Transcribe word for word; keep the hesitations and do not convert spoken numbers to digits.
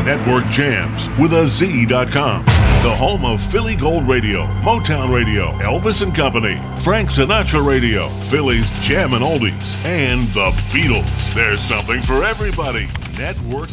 Network Jams with a Z dot com. The home of Philly Gold Radio, Motown Radio, Elvis and Company, Frank Sinatra Radio, Philly's Jam and Oldies, and the Beatles. There's something for everybody. Network